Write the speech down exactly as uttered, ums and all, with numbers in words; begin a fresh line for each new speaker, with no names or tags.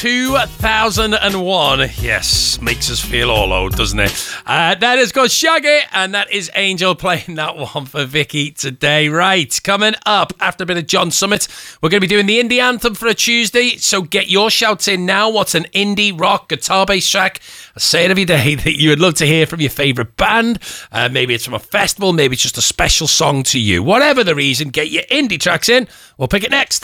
two thousand one. Yes, makes us feel all old, doesn't it? Uh, that is called Shaggy, and that is Angel playing that one for Vicky today. Right, coming up after a bit of John Summit, we're going to be doing the indie anthem for a Tuesday, so get your shouts in now. What's an indie rock guitar-based track? I say it every day that you would love to hear from your favourite band. Uh, maybe it's from a festival, maybe it's just a special song to you. Whatever the reason, get your indie tracks in. We'll pick it next.